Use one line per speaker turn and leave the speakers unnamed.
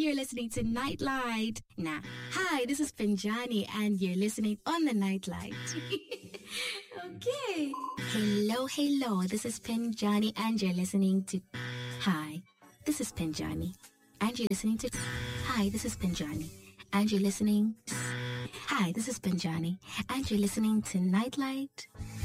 you're listening to Nightlight. Nah, hi, this is Pinjani, and you're listening on the Nightlight. Okay. Hello, this is Pinjani, and you're listening to... Hi, this is Pinjani, and you're listening to... Hi, this is Pinjani, and you're listening... Hi, this is Pinjani, and you're listening to Nightlight.